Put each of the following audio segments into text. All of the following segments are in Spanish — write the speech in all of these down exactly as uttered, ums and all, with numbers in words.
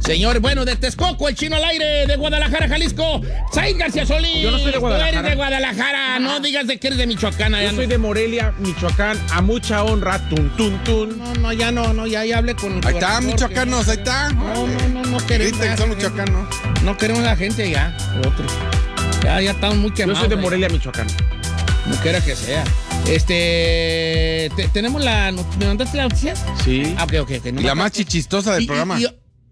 Señores, bueno, de Texcoco, el chino al aire, de Guadalajara, Jalisco, Said García Solís. Yo no soy de Guadalajara. Tú eres de Guadalajara, no digas de que eres de Michoacán. Yo no. soy de Morelia, Michoacán, a mucha honra, tun, tun, tun. No, no, ya no, no, ya, ya hablé con... Ahí está, michoacanos, ahí está. No, no, no, no queremos... Viste que son michoacanos. No queremos la gente ya, otros. Ya, ya estamos muy quemados. Yo soy de ahí. Morelia, Michoacán. No quiera que sea. Este... te- ¿Tenemos la... ¿Me mandaste la noticia? Sí. Ah, ok, ok. ok, no Y la me- más chichistosa del Y- y- programa. y-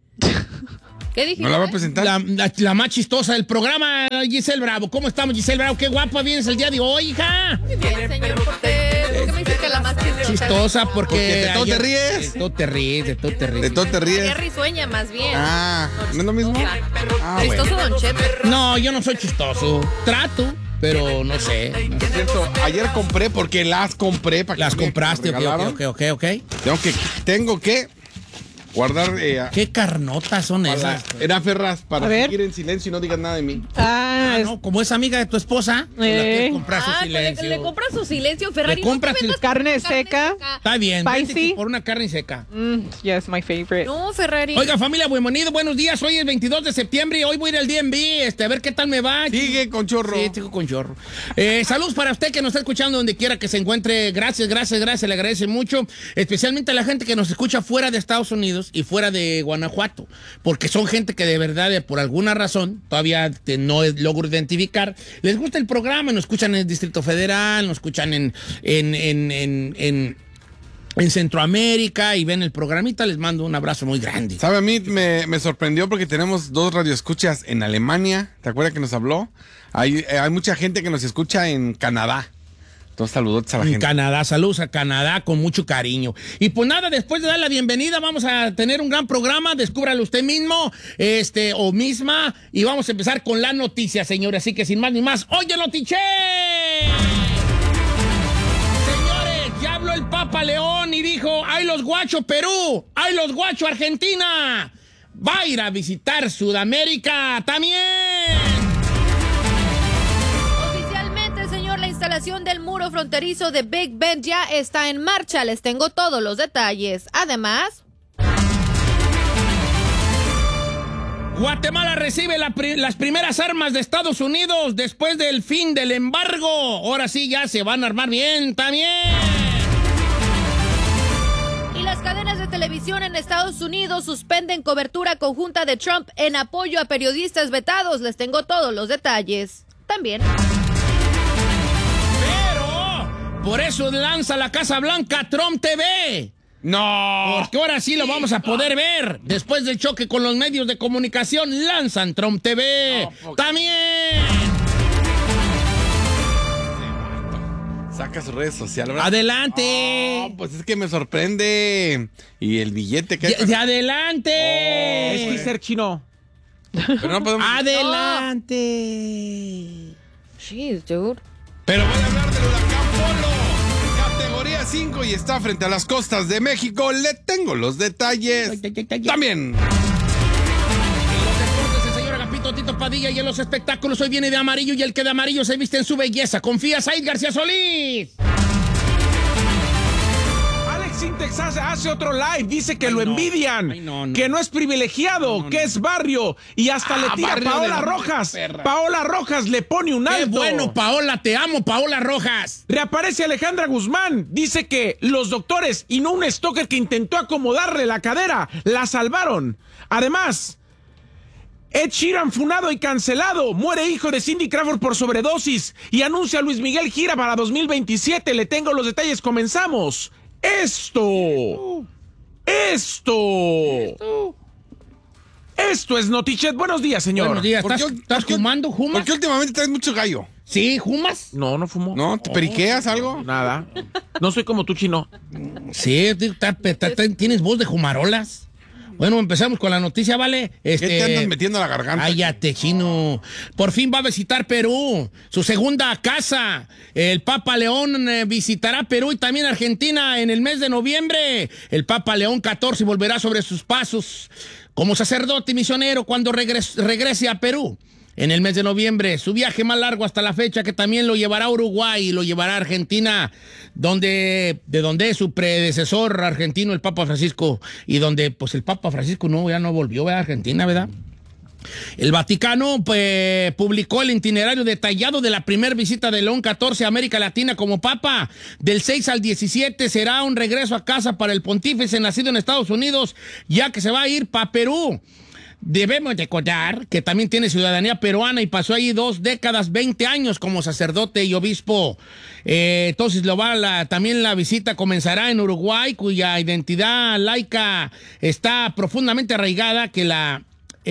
¿Qué dijiste? ¿No la va a presentar? La, la- la más chistosa del programa, Giselle Bravo. ¿Cómo estamos, Giselle Bravo? Qué guapa vienes el día de hoy, hija. Muy bien, señor Cortés. ¿Por qué me dices que la más chistosa? Chistosa porque... Porque de todo te ayer- ríes. De todo te ríes, de todo te ríes. De todo te Qué ríes. risueña, más bien. Ah, ¿no es lo mismo? Ah, Chistoso Don Cheto. No, yo no soy chistoso. Trato, pero no sé. Por cierto, ayer compré porque las compré. Para que Las me compraste, ok, regalaron. ok, ok, ok. Tengo que, tengo que guardar... Eh, ¿Qué carnotas son para- esas? Era Ferraz para A ver. seguir en silencio y no digas nada de mí. Ah, Ah, es- no, como es amiga de tu esposa, pues la Eh. quieres comprar su Ah, pues le, silencio. le compras su silencio, Ferrari. Le compras no te el- metas carne con seca. Está bien, Spicy. vente por una carne seca. mm, yes, my favorite. No, Ferrari. Oiga, familia, bienvenido, buenos días. Hoy es veintidós de septiembre y hoy voy a ir al D M V, este, a ver qué tal me va. Sigue con chorro. Sí, sigo con chorro. Eh, saludos para usted que nos está escuchando donde quiera que se encuentre. Gracias, gracias, gracias. Le agradece mucho. Especialmente a la gente que nos escucha fuera de Estados Unidos y fuera de Guanajuato. Porque son gente que de verdad, eh, por alguna razón, todavía te- no es- logro identificar. Les gusta el programa, nos escuchan en el Distrito Federal, nos escuchan en, en, en, en, en, en Centroamérica y ven el programita. Les mando un abrazo muy grande. ¿Sabe? A mí me, me sorprendió porque tenemos dos radioescuchas en Alemania. ¿Te acuerdas que nos habló? Hay, eh, hay mucha gente que nos escucha en Canadá. Entonces, saludotes a la En gente. Canadá, saludos a Canadá con mucho cariño. Y pues nada, después de dar la bienvenida, vamos a tener un gran programa, descúbralo usted mismo, este, o misma, y vamos a empezar con la noticia, señores. Así que sin más ni más, ¡oye, notiche! Señores, ya habló el Papa León y dijo, ¡ay los guacho Perú! ¡Ay los guacho Argentina! Va a ir a visitar Sudamérica también. Oficialmente, señor, la instalación del muro fronterizo de Big Ben ya está en marcha. Les tengo todos los detalles. Además, Guatemala recibe la pri- las primeras armas de Estados Unidos después del fin del embargo. Ahora sí ya se van a armar bien también. y las cadenas de televisión en Estados Unidos suspenden cobertura conjunta de Trump en apoyo a periodistas vetados. Les tengo todos los detalles. También. Pero por eso lanza la Casa Blanca Trump T V. ¡No! Porque ahora sí lo vamos a poder ver. Después del choque con los medios de comunicación, lanzan Trump T V. No, porque- También. Saca sus redes sociales. ¿verdad? Adelante. No, pues es que me sorprende. Y el billete que... De, de adelante. Es teaser chino. Pero no podemos... Adelante. Jeez, dude. Pero voy a hablar del huracán Polo. Categoría cinco y está frente a las costas de México. Le tengo los detalles. También. En los deportes, el señor Agapito Tito Padilla, y en los espectáculos hoy viene de amarillo y el que de amarillo se viste en su belleza. Confía, Said García Solís. Alex Sintex hace, hace otro live, dice que Ay, lo no. envidian, Ay, no, no. que no es privilegiado, No, no, que no. es barrio, y hasta Ah, le tira barrio Paola de la Rojas. perra. Paola Rojas le pone un Qué alto. bueno, Paola, te amo, Paola Rojas. Reaparece Alejandra Guzmán. Dice que los doctores y no un stalker que intentó acomodarle la cadera la salvaron. Además, Ed Sheeran funado y cancelado. Muere hijo de Cindy Crawford por sobredosis. Y anuncia a Luis Miguel gira para dos mil veintisiete. Le tengo los detalles. Comenzamos. Esto. Esto. Esto es Notichet. Buenos días, señor. Buenos días. ¿Por ¿Estás, qué- estás por qué- fumando? ¿Jumas? Porque últimamente traes mucho gallo. Sí, ¿jumas? No, no fumo. ¿No? ¿Te periqueas algo? Nada. No soy como tú, chino. Sí, t- t- t- t- tienes voz de jumarolas. Bueno, empezamos con la noticia, ¿vale? Este... ¿Qué te andas metiendo a la garganta? Cállate, chino. Por fin va a visitar Perú, su segunda casa. El Papa León eh, visitará Perú y también Argentina en el mes de noviembre. El Papa León catorce volverá sobre sus pasos como sacerdote y misionero cuando regres- regrese a Perú. en el mes de noviembre. Su viaje más largo hasta la fecha, que también lo llevará a Uruguay y lo llevará a Argentina, donde, de donde es su predecesor argentino, el Papa Francisco, y donde pues el Papa Francisco no, ya no volvió a Argentina, ¿verdad? El Vaticano pues, publicó el itinerario detallado de la primera visita de León catorce a América Latina como Papa. Del seis al diecisiete será un regreso a casa para el pontífice nacido en Estados Unidos, ya que se va a ir para Perú. Debemos recordar que también tiene ciudadanía peruana y pasó ahí dos décadas, veinte años como sacerdote y obispo. Eh, entonces lo va la, también la visita comenzará en Uruguay, cuya identidad laica está profundamente arraigada, que la...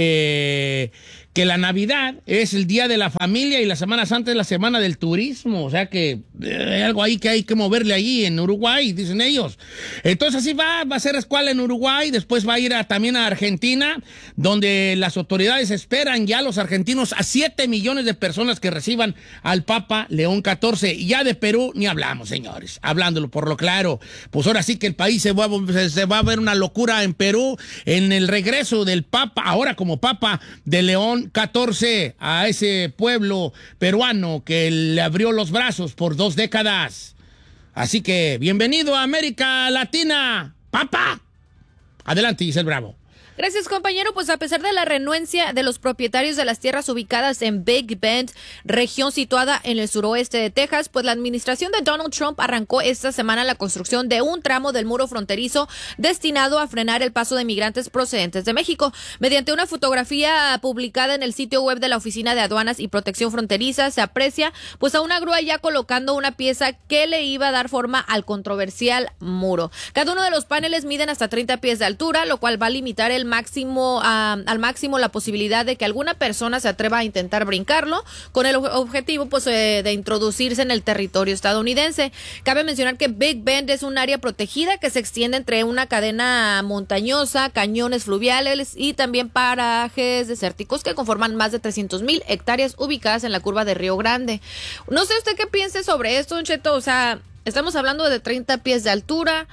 Eh, que la Navidad es el día de la familia y la Semana Santa es la semana del turismo, o sea que eh, hay algo ahí que hay que moverle allí en Uruguay, dicen ellos. Entonces así va, va a ser escuela en Uruguay, después va a ir a, también a Argentina, donde las autoridades esperan ya los argentinos a siete millones de personas que reciban al Papa León catorce. Y ya de Perú ni hablamos, señores, hablándolo por lo claro. Pues ahora sí que el país se va, a, se va a ver una locura en Perú en el regreso del Papa, ahora como Papa de León catorce, a ese pueblo peruano que le abrió los brazos por dos décadas. Así que, bienvenido a América Latina, Papa. Adelante, Giselle Bravo. Gracias, compañero. Pues a pesar de la renuencia de los propietarios de las tierras ubicadas en Big Bend, región situada en el suroeste de Texas, pues la administración de Donald Trump arrancó esta semana la construcción de un tramo del muro fronterizo destinado a frenar el paso de migrantes procedentes de México. Mediante una fotografía publicada en el sitio web de la Oficina de Aduanas y Protección Fronteriza, se aprecia pues a una grúa ya colocando una pieza que le iba a dar forma al controversial muro. Cada uno de los paneles miden hasta treinta pies de altura, lo cual va a limitar el máximo uh, al máximo la posibilidad de que alguna persona se atreva a intentar brincarlo, con el objetivo pues eh, de introducirse en el territorio estadounidense. Cabe mencionar que Big Bend es un área protegida que se extiende entre una cadena montañosa, cañones fluviales y también parajes desérticos que conforman más de trescientos mil hectáreas ubicadas en la curva de Río Grande. No sé usted qué piense sobre esto, Don Cheto, o sea, estamos hablando de treinta pies de altura,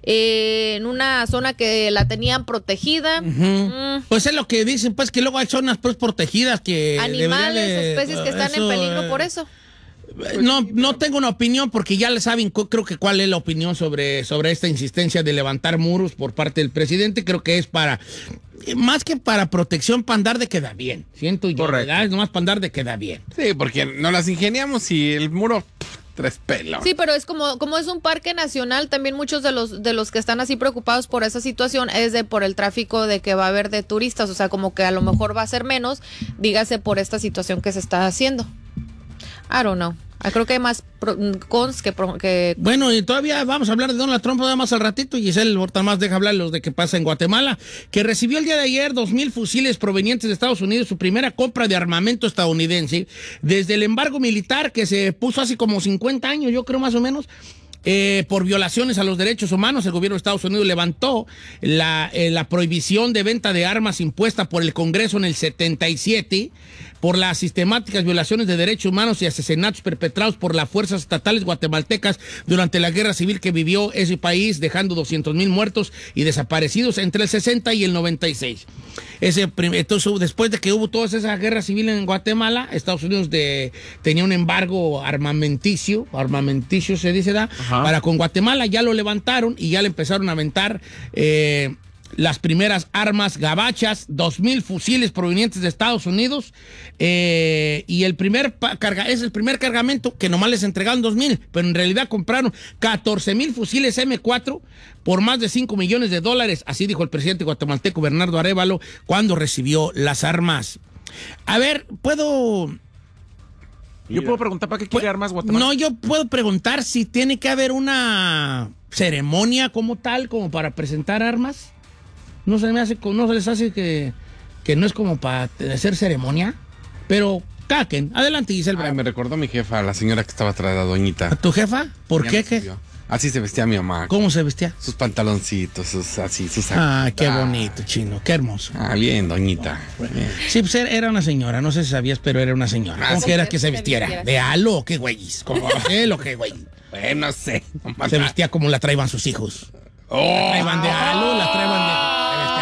Eh, en una zona que la tenían protegida. Uh-huh. Mm. Pues es lo que dicen, pues que luego hay zonas pues protegidas que animales, de, especies que están eso, en peligro por eso. No, no tengo una opinión porque ya le saben, creo que cuál es la opinión sobre, sobre esta insistencia de levantar muros por parte del presidente. Creo que es para, más que para protección, para andar de queda bien. Siento yo, ¿verdad? Es nomás para andar de queda bien. Sí, porque no las ingeniamos y el muro... Tres pelos. Sí, pero es como, como es un parque nacional, también muchos de los de los que están así preocupados por esa situación es de por el tráfico de que va a haber de turistas, o sea, como que a lo mejor va a ser menos, dígase por esta situación que se está haciendo. I don't know. Creo que hay más cons que, que... Bueno, y todavía vamos a hablar de Donald Trump más al ratito. Giselle ahorita más deja hablar los de qué pasa en Guatemala, que recibió el día de ayer dos mil fusiles provenientes de Estados Unidos, su primera compra de armamento estadounidense, desde el embargo militar que se puso hace como cincuenta años, yo creo más o menos, eh, por violaciones a los derechos humanos. El gobierno de Estados Unidos levantó la, eh, la prohibición de venta de armas impuesta por el Congreso en el setenta y siete, por las sistemáticas violaciones de derechos humanos y asesinatos perpetrados por las fuerzas estatales guatemaltecas durante la guerra civil que vivió ese país, dejando doscientos mil muertos y desaparecidos entre el sesenta y el noventa y seis. Ese, entonces, después de que hubo toda esa guerra civil en Guatemala, Estados Unidos de, tenía un embargo armamenticio, armamenticio se dice, ¿da? Para con Guatemala. Ya lo levantaron y ya le empezaron a aventar eh, las primeras armas gabachas, dos mil fusiles provenientes de Estados Unidos, eh, y el primer carga, es el primer cargamento que nomás les entregaron dos mil, pero en realidad compraron catorce mil fusiles eme cuatro por más de cinco millones de dólares, así dijo el presidente guatemalteco Bernardo Arévalo cuando recibió las armas. A ver, ¿puedo...? Yo puedo preguntar para qué quiere armas Guatemala. No, yo puedo preguntar si tiene que haber una ceremonia como tal, como para presentar armas. No se me hace, no se les hace que, que no es como para hacer ceremonia, pero caquen. Adelante, Giselle. Ay, me recordó a mi jefa, la señora que estaba atrás de la doñita. ¿A tu jefa? ¿Por Ya qué? me ¿Qué? subió. Así se vestía mi mamá. ¿Cómo se vestía? Sus pantaloncitos, sus así, sus... Ah, qué bonito, chino, qué hermoso. Ah, bien, doñita. Bien. Sí, pues era una señora, no sé si sabías, pero era una señora. ¿Cómo sí. que era que se vistiera? ¿De halo o qué güeyes? ¿Cómo de lo que güey? Bueno, no sé. Se vestía como la traían sus hijos. Oh. La traían de halo, la traían de... Se vestía como la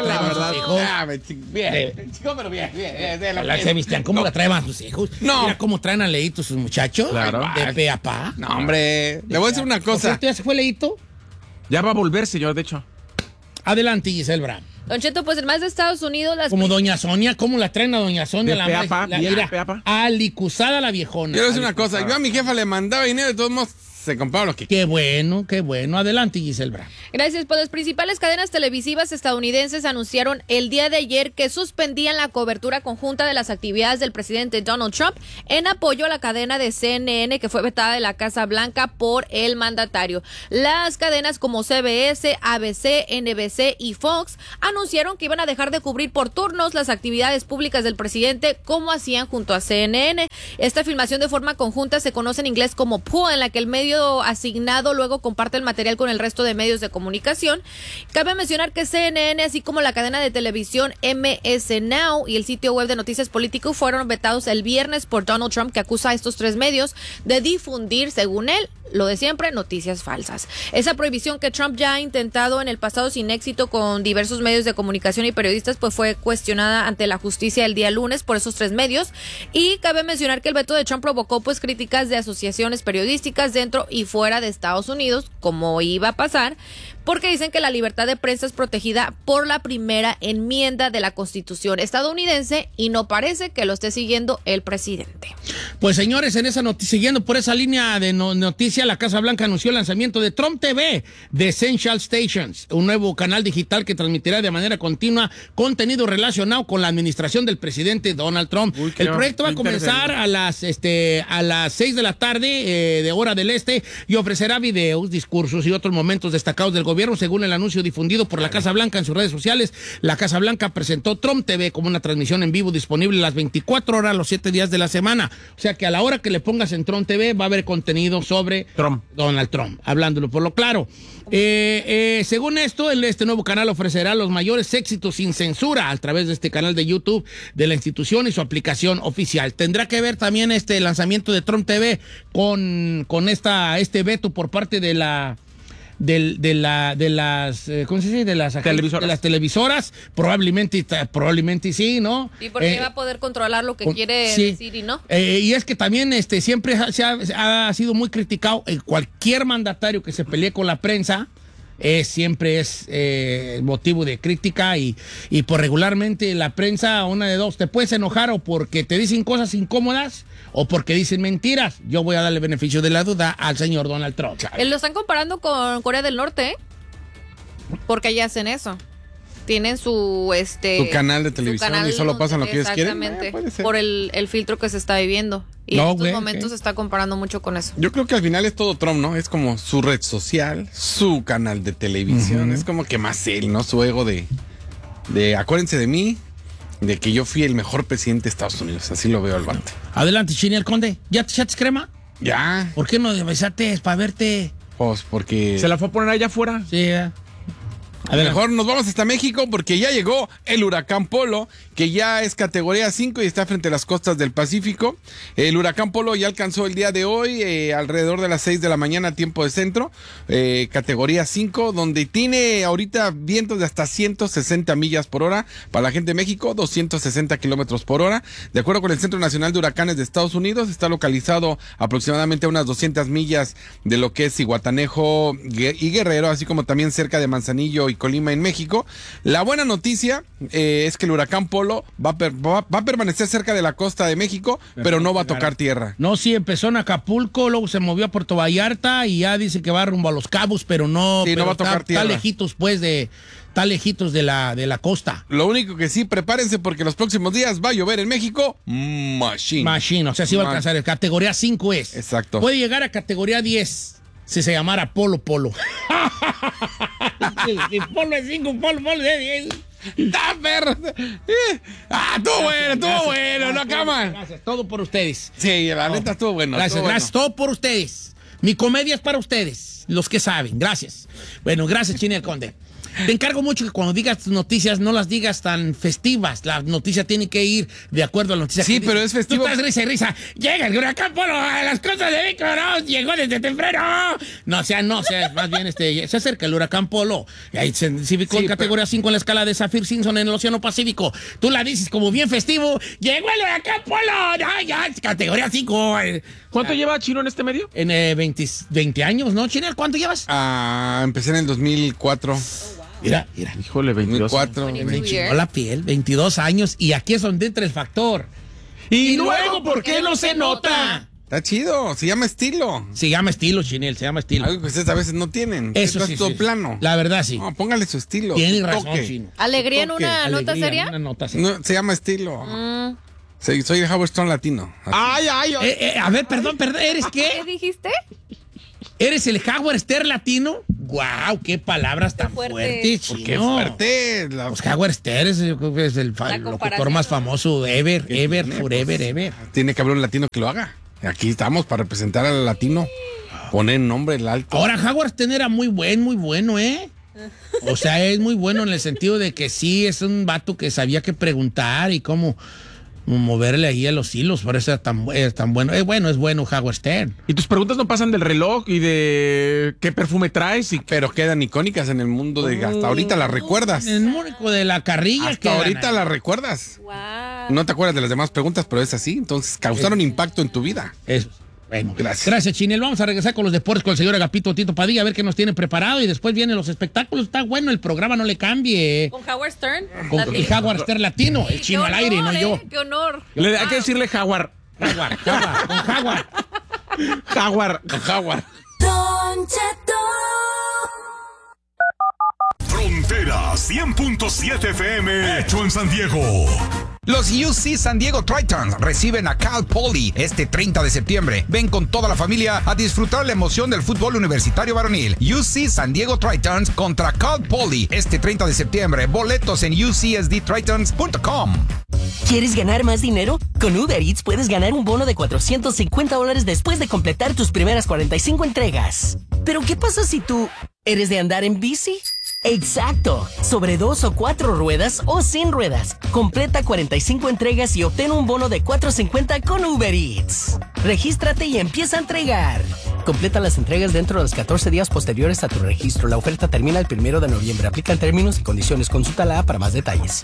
la verdad. Hijos. Ah, me chi- bien, chico, pero bien, bien. bien, bien, La bien. Sebastián, ¿cómo No. la traen a sus hijos? No. Mira cómo traen a Leito sus muchachos. Claro. De pe a pa. No, hombre, le voy a decir una ¿Por cosa. cierto, ya se fue Leito? Ya va a volver, señor, de hecho. Adelante, Giselle Brown. Don Cheto, pues en más de Estados Unidos, las Como doña Sonia, ¿cómo la traen a doña Sonia? De la pe a madre- pa, la- bien, mira, de pe a pa. alicuzada la viejona. Quiero decir una cosa. Yo a mi jefa le mandaba dinero y de todos modos se compraba lo que Qué bueno, qué bueno. Adelante, Giselle Brown. Gracias. Pues las principales cadenas televisivas estadounidenses anunciaron el día de ayer que suspendían la cobertura conjunta de las actividades del presidente Donald Trump en apoyo a la cadena de C N N que fue vetada de la Casa Blanca por el mandatario. Las cadenas como C B S, A B C, N B C y Fox anunciaron que iban a dejar de cubrir por turnos las actividades públicas del presidente como hacían junto a C N N. Esta filmación de forma conjunta se conoce en inglés como pool, en la que el medio asignado luego comparte el material con el resto de medios de comunicación. Cabe mencionar que C N N, así como la cadena de televisión M S Now y el sitio web de Noticias Político fueron vetados el viernes por Donald Trump, que acusa a estos tres medios de difundir, según él, lo de siempre, noticias falsas. Esa prohibición que Trump ya ha intentado en el pasado sin éxito con diversos medios de comunicación y periodistas, pues fue cuestionada ante la justicia el día lunes por esos tres medios. Y cabe mencionar que el veto de Trump provocó pues críticas de asociaciones periodísticas dentro y fuera de Estados Unidos, como iba a pasar, porque dicen que la libertad de prensa es protegida por la primera enmienda de la Constitución estadounidense y no parece que lo esté siguiendo el presidente. Pues señores, en esa noticia, siguiendo por esa línea de no- noticia, la Casa Blanca anunció el lanzamiento de Trump T V, de Essential Stations, un nuevo canal digital que transmitirá de manera continua contenido relacionado con la administración del presidente Donald Trump. Uy, qué El proyecto va a comenzar interesante. a las este a las seis de la tarde eh, de hora del este y ofrecerá videos, discursos y otros momentos destacados del gobierno, según el anuncio difundido por la Casa Blanca en sus redes sociales. La Casa Blanca presentó Trump T V como una transmisión en vivo disponible las veinticuatro horas, los siete días de la semana. O sea que a la hora que le pongas en Trump T V va a haber contenido sobre Trump. Donald Trump, hablándolo por lo claro. Eh, eh, según esto, el- este nuevo canal ofrecerá los mayores éxitos sin censura a través de este canal de YouTube de la institución y su aplicación oficial. Tendrá que ver también este lanzamiento de Trump T V con, con esta, este veto por parte de la... Del, de, la, de las eh, ¿cómo se dice? De las Televisoras. de las televisoras, probablemente probablemente sí, ¿no? Y porque Eh, va a poder controlar lo que con- quiere sí. decir y no. Eh, y es que también este, siempre ha, se ha, ha sido muy criticado eh, cualquier mandatario que se pelee con la prensa. Es, siempre es eh, motivo de crítica y, y por regularmente la prensa, una de dos, te puedes enojar o porque te dicen cosas incómodas o porque dicen mentiras. Yo voy a darle beneficio de la duda al señor Donald Trump. Eh, Lo están comparando con Corea del Norte, ¿eh? Porque allá hacen eso. Tienen su este Su canal de su televisión canal y solo donde- pasan lo que ellos quieren. Exactamente. Eh, puede ser. Por el, el filtro que se está viviendo. Y No, en estos güey, momentos ok. se está comparando mucho con eso. Yo creo que al final es todo Trump, ¿no? Es como su red social, su canal de televisión. Es como que más él, ¿no? Su ego de, de acuérdense de mí, de que yo fui el mejor presidente de Estados Unidos. Así lo veo al vato. Adelante, Chini el Conde. ¿Ya te echaste crema? Ya, ¿Por qué no besaste para verte? pues porque... ¿Se la fue a poner allá afuera? Sí, ya. Adelante. Mejor nos vamos hasta México porque ya llegó el huracán Polo, que ya es categoría cinco y está frente a las costas del Pacífico. El huracán Polo ya alcanzó el día de hoy, eh, alrededor de las seis de la mañana, tiempo de centro, eh, categoría cinco, donde tiene ahorita vientos de hasta ciento sesenta millas por hora. Para la gente de México, doscientos sesenta kilómetros por hora. De acuerdo con el Centro Nacional de Huracanes de Estados Unidos, está localizado aproximadamente a unas doscientas millas de lo que es Zihuatanejo y Guerrero, así como también cerca de Manzanillo y Colima en México. La buena noticia eh, es que el huracán Polo va a, per- va, va a permanecer cerca de la costa de México, pero no va a tocar tierra. No, sí, empezó en Acapulco, luego se movió a Puerto Vallarta y ya dice que va rumbo a Los Cabos, pero no, Sí, no pero va a tocar está, tierra. está lejitos, pues, de, está lejitos de la, de la costa. Lo único que sí, prepárense porque los próximos días va a llover en México. Machine. Machine, o sea, sí va a Ma- alcanzar. El categoría cinco es. Exacto. Puede llegar a categoría diez si se llamara Polo Polo. Si Polo es cinco, Polo Polo es diez. ¡Está perro! Eh, ¡Ah, estuvo bueno, estuvo Gracias, bueno! ¡No, gracias, cama! Gracias, todo por ustedes. Sí, la neta estuvo bueno. Gracias, estuvo bueno. gracias, todo por ustedes. Mi comedia es para ustedes, los que saben. Gracias. Bueno, gracias, Chini el Conde. Te encargo mucho que cuando digas tus noticias no las digas tan festivas. La noticia tiene que ir de acuerdo a la noticia. Sí, que pero dices. es festivo. Tú estás risa y risa. Llega el huracán Polo a las costas de Víctor, ¿no? Llegó desde temprano. No, o sea, no, o sea, más bien este, se acerca el huracán Polo. Y ahí se científico Sí, en categoría pero... cinco en la escala de Saffir-Simpson en el Océano Pacífico. Tú la dices como bien festivo. Llegó el huracán Polo. Ya, ya, categoría cinco. ¿Cuánto lleva Chino en este medio? En eh, veinte, veinte años, ¿no, Chinel? ¿Cuánto llevas? Ah, empecé en el dos mil cuatro. Mira, mira. Híjole, veintidós. dos mil cuatro. veintidós. Me chingó la piel, veintidós años. Y aquí es donde entra el factor. Y, luego, ¿por qué no se nota? Está chido, se llama estilo. Se llama estilo, Chinel, se llama estilo. Algo que ustedes a veces no tienen. Eso Esto sí, es todo sí. plano. La verdad, sí. No, póngale su estilo. Tienes su razón, toque. Chino. ¿Alegría en Toque. una nota Alegría, seria? Una nota seria. No, se llama estilo. Mm. Soy, soy el Howard Stern latino. Ay, ay, ay. Eh, eh, a ver, perdón, perdón. ¿Eres ¿Qué qué? dijiste? ¿Eres el Howard Stern latino? ¡Guau! ¡Qué palabras tan fuerte. fuertes, ¿Por Chino! qué fuerte? La- Pues Howard Stern es, yo creo que es el, fa- La el locutor comparación, más ¿no? famoso ever, ¿Qué ever, tiene? forever, Pues, ever. Tiene que haber un latino que lo haga. Aquí estamos para representar al latino. Poner nombre el alto. Ahora, Howard Stern era muy buen, muy bueno, ¿eh? O sea, es muy bueno en el sentido de que sí, es un vato que sabía qué preguntar y cómo moverle ahí a los hilos. Por eso era tan, bu- es tan bueno. Es bueno, es bueno Howard Stern. Y tus preguntas no pasan del reloj y de qué perfume traes y Pero quedan icónicas en el mundo de... Hasta ahorita las recuerdas. El único de la carrilla Hasta quedan ahorita ahí. las recuerdas. Wow. No te acuerdas de las demás preguntas, pero es así. Entonces, causaron impacto en tu vida. Eso. Bueno, Gracias. Gracias, Chinel. Vamos a regresar con los deportes con el señor Agapito Tito Padilla a ver qué nos tiene preparado y después vienen los espectáculos. Está bueno, el programa no le cambie. ¿Con Howard Stern? Con Latino. el Howard Stern latino, el Qué chino al aire, no honor, yo. ¿eh? ¡Qué honor! le hay que decirle jaguar. Howard, Howard, con Howard. Jaguar. Con Howard. Don Cheto. Frontera cien punto siete F M, hecho en San Diego. Los U C San Diego Tritons reciben a Cal Poly este treinta de septiembre. Ven con toda la familia a disfrutar la emoción del fútbol universitario varonil. U C San Diego Tritons contra Cal Poly este treinta de septiembre. Boletos en u c s d tritons punto com. ¿Quieres ganar más dinero? Con Uber Eats puedes ganar un bono de cuatrocientos cincuenta dólares después de completar tus primeras cuarenta y cinco entregas. Pero ¿qué pasa si tú eres de andar en bici? Exacto, sobre dos o cuatro ruedas o sin ruedas. Completa cuarenta y cinco entregas y obtén un bono de cuatrocientos cincuenta con Uber Eats. Regístrate y empieza a entregar. Completa las entregas dentro de los catorce días posteriores a tu registro. La oferta termina el primero de noviembre. Aplican términos y condiciones. Consulta la A para más detalles.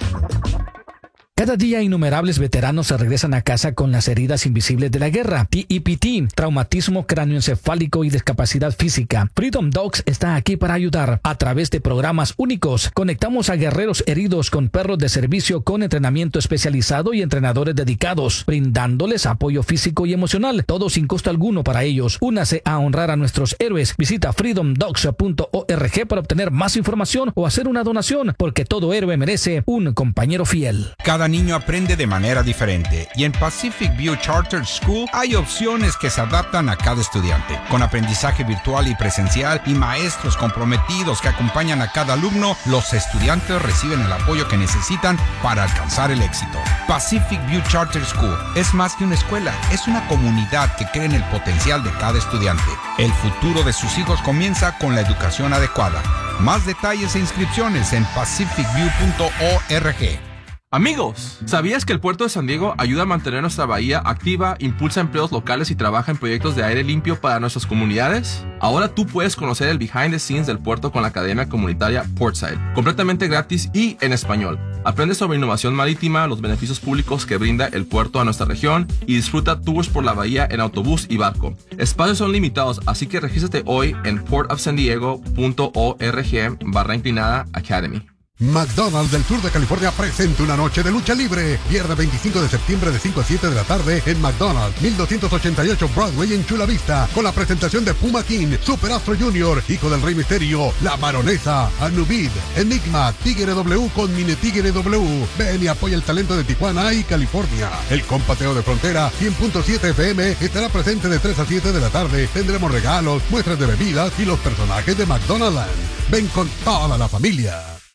Cada día innumerables veteranos se regresan a casa con las heridas invisibles de la guerra, T E P T, traumatismo cráneoencefálico y discapacidad física. Freedom Dogs está aquí para ayudar. A través de programas únicos, conectamos a guerreros heridos con perros de servicio con entrenamiento especializado y entrenadores dedicados, brindándoles apoyo físico y emocional, todo sin costo alguno para ellos. Únase a honrar a nuestros héroes. Visita freedom dogs punto org para obtener más información o hacer una donación, porque todo héroe merece un compañero fiel. Cada niño aprende de manera diferente y en Pacific View Charter School hay opciones que se adaptan a cada estudiante. Con aprendizaje virtual y presencial y maestros comprometidos que acompañan a cada alumno, los estudiantes reciben el apoyo que necesitan para alcanzar el éxito. Pacific View Charter School es más que una escuela, es una comunidad que cree en el potencial de cada estudiante. El futuro de sus hijos comienza con la educación adecuada. Más detalles e inscripciones en pacific view punto org. Amigos, ¿sabías que el puerto de San Diego ayuda a mantener nuestra bahía activa, impulsa empleos locales y trabaja en proyectos de aire limpio para nuestras comunidades? Ahora tú puedes conocer el behind the scenes del puerto con la Academia Comunitaria Portside, completamente gratis y en español. Aprende sobre innovación marítima, los beneficios públicos que brinda el puerto a nuestra región y disfruta tours por la bahía en autobús y barco. Espacios son limitados, así que regístrate hoy en port of san diego punto org barra inclinada Academy. McDonald's del sur de California presenta una noche de lucha libre. Viernes veinticinco de septiembre de cinco a siete de la tarde en McDonald's, mil doscientos ochenta y ocho Broadway en Chula Vista, con la presentación de Puma King, Super Astro junior, Hijo del Rey Misterio, La Baronesa, Anubid, Enigma, Tigre W con Mini Tigre W. Ven y apoya el talento de Tijuana y California. El Compateo de Frontera cien punto siete F M estará presente de tres a siete de la tarde. Tendremos regalos, muestras de bebidas y los personajes de McDonald's. Ven con toda la familia.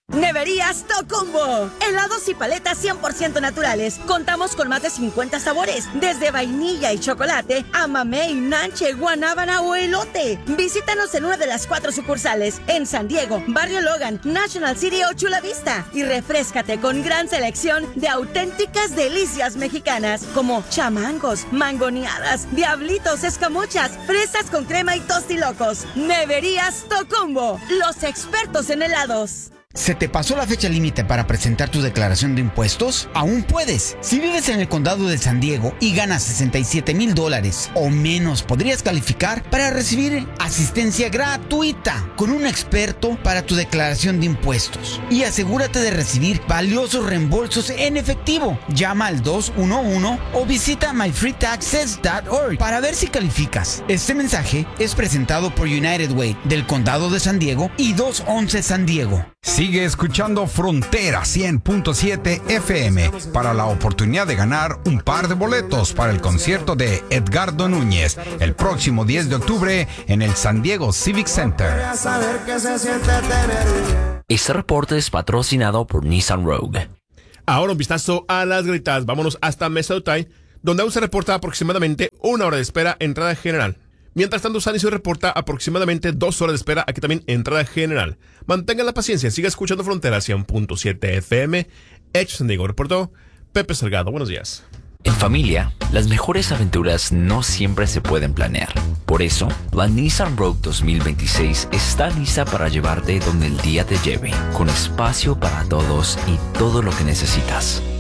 Neverías Tocumbo. Helados y paletas cien por ciento naturales. Contamos con más de cincuenta sabores, desde vainilla y chocolate a mamey, nanche, guanábana o elote. Visítanos en una de las cuatro sucursales, en San Diego, Barrio Logan, National City o Chula Vista. Y refréscate con gran selección de auténticas delicias mexicanas, como chamangos, mangoneadas, diablitos, escamochas, fresas con crema y tostilocos. Neverías Tocumbo, los expertos en helados. ¿Se te pasó la fecha límite para presentar tu declaración de impuestos? Aún puedes. Si vives en el condado de San Diego y ganas sesenta y siete mil dólares o menos, podrías calificar para recibir asistencia gratuita con un experto para tu declaración de impuestos. Y asegúrate de recibir valiosos reembolsos en efectivo. Llama al dos uno uno o visita my free taxes punto org para ver si calificas. Este mensaje es presentado por United Way del condado de San Diego y dos once San Diego. Sigue escuchando Frontera cien punto siete F M para la oportunidad de ganar un par de boletos para el concierto de Edgardo Núñez el próximo diez de octubre en el San Diego Civic Center. Este reporte es patrocinado por Nissan Rogue. Ahora un vistazo a las gritas. Vámonos hasta Mesa Otay, donde aún se reporta aproximadamente una hora de espera entrada general. Mientras tanto, San Isidro reporta aproximadamente dos horas de espera, aquí también entrada general. Mantengan la paciencia, siga escuchando Frontera cien punto siete F M. Hecho San Diego, reportó Pepe Salgado. Buenos días. En familia, las mejores aventuras no siempre se pueden planear. Por eso, la Nissan Rogue dos mil veintiséis está lista para llevarte donde el día te lleve, con espacio para todos y todo lo que necesitas.